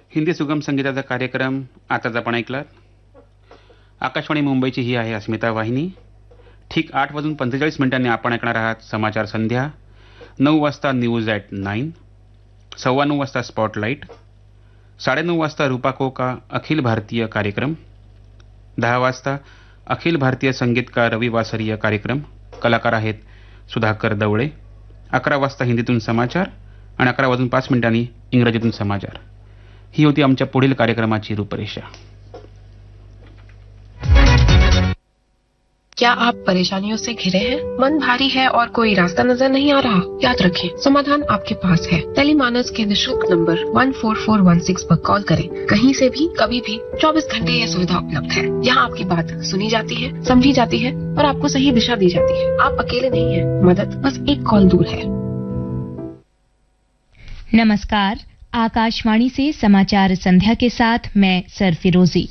हिंदी सुगम संगीताचा कार्यक्रम आताच आपण ऐकलात. आकाशवाणी मुंबईची ही आहे अस्मिता वाहिनी. ठीक 8:45 आपण ऐकणार आहात समाचार संध्या. 9 वाजता न्यूज ॲट 9, 9:15 वाजता स्पॉटलाईट, 9:30 वाजता रूपाको का अखिल भारतीय कार्यक्रम, 10 वाजता अखिल भारतीय संगीतकार रविवासरीय कार्यक्रम. कलाकार आहेत सुधाकर दवळे. 11 वाजता हिंदीतून समाचार आणि 11:05 इंग्रजीतून समाचार. ही होती आमच्या पुढील कार्यक्रमाची रूपरेषा. क्या आप परेशानियों से घिरे हैं? मन भारी है और कोई रास्ता नजर नहीं आ रहा? याद रखें, समाधान आपके पास है. टेलीमानस के निःशुल्क नंबर 14416 पर कॉल करें. कहीं से भी, कभी भी, 24 घंटे यह सुविधा उपलब्ध है. यहाँ आपकी बात सुनी जाती है, समझी जाती है और आपको सही दिशा दी जाती है. आप अकेले नहीं हैं. मदद बस एक कॉल दूर है. नमस्कार, आकाशवाणी से समाचार संध्या के साथ मैं सरफिरोजी.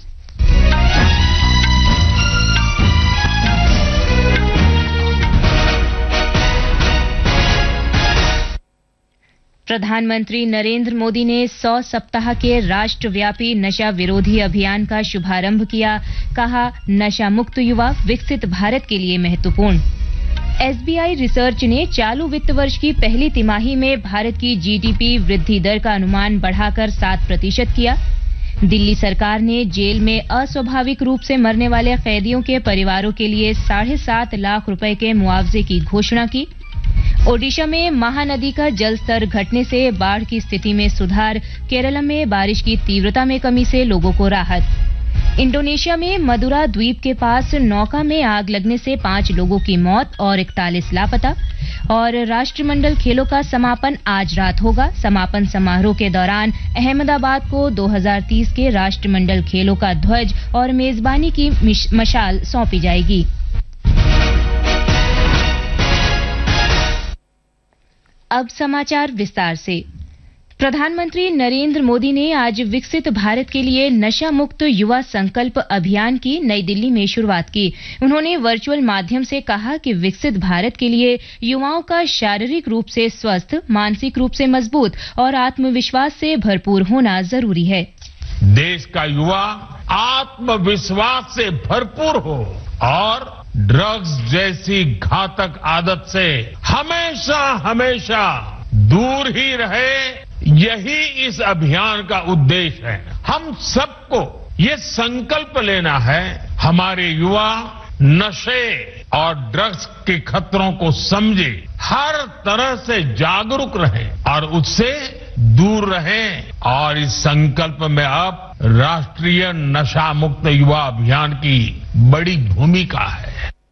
प्रधानमंत्री नरेंद्र मोदी ने 100 सप्ताह के राष्ट्रव्यापी नशा विरोधी अभियान का शुभारंभ किया. कहा, नशा मुक्त युवा विकसित भारत के लिए महत्वपूर्ण. एसबीआई रिसर्च ने चालू वित्त वर्ष की पहली तिमाही में भारत की जीडीपी वृद्धि दर का अनुमान बढ़ाकर 7% किया. दिल्ली सरकार ने जेल में अस्वाभाविक रूप से मरने वाले कैदियों के परिवारों के लिए 7.5 लाख रुपए के मुआवजे की घोषणा की. ओडिशा में महानदी का जल स्तर घटने से बाढ़ की स्थिति में सुधार. केरल में बारिश की तीव्रता में कमी से लोगों को राहत. इंडोनेशिया में मदुरा द्वीप के पास नौका में आग लगने से 5 लोगों की मौत और 41 लापता. और राष्ट्रमंडल खेलों का समापन आज रात होगा. समापन समारोह के दौरान अहमदाबाद को 2030 के राष्ट्रमंडल खेलों का ध्वज और मेजबानी की मशाल सौंपी जाएगी. अब समाचार विस्तार से. प्रधानमंत्री नरेंद्र मोदी ने आज विकसित भारत के लिए नशा मुक्त युवा संकल्प अभियान की नई दिल्ली में शुरुआत की. उन्होंने वर्चुअल माध्यम से कहा कि विकसित भारत के लिए युवाओं का शारीरिक रूप से स्वस्थ, मानसिक रूप से मजबूत और आत्मविश्वास से भरपूर होना जरूरी है. देश का युवा आत्मविश्वास से भरपूर हो और ड्रग्स जैसी घातक आदत से हमेशा हमेशा दूर ही रहे, यही इस अभियान का उद्देश्य है. हम सबको ये संकल्प लेना है, हमारे युवा नशे और ड्रग्स के खतरों को समझे, हर तरह से जागरूक रहें और उससे दूर रहें. और इस संकल्प में अब राष्ट्रीय नशा मुक्त युवा अभियान की बड़ी भूमिका है.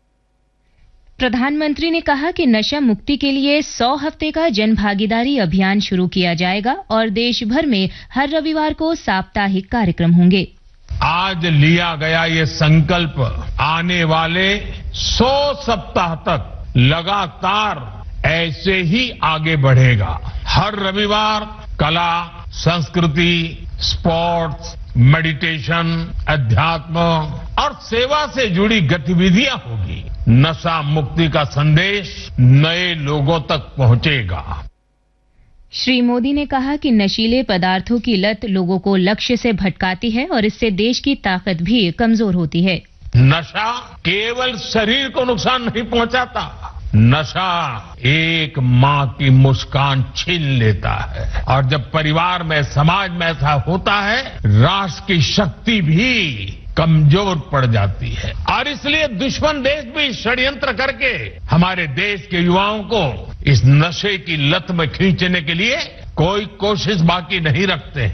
प्रधानमंत्री ने कहा कि नशा मुक्ति के लिए 100 हफ्ते का जन भागीदारी अभियान शुरू किया जाएगा और देश भर में हर रविवार को साप्ताहिक कार्यक्रम होंगे. आज लिया गया ये संकल्प आने वाले 100 सप्ताह तक लगातार ऐसे ही आगे बढ़ेगा. हर रविवार कला, संस्कृति, स्पोर्ट्स, मेडिटेशन, अध्यात्म और सेवा से जुड़ी गतिविधियां होगी. नशा मुक्ति का संदेश नए लोगों तक पहुंचेगा. श्री मोदी ने कहा कि नशीले पदार्थों की लत लोगों को लक्ष्य से भटकाती है और इससे देश की ताकत भी कमजोर होती है. नशा केवल शरीर को नुकसान नहीं पहुंचाता, नशा एक माँ की मुस्कान छीन लेता है. और जब परिवार में, समाज में ऐसा होता है, राष्ट्र की शक्ति भी कमजोर पड़ जाती है. और इसलिए दुश्मन देश भी षड्यंत्र करके हमारे देश के युवाओं को इस नशे की लत में खींचने के लिए कोई कोशिश बाकी नहीं रखते हैं.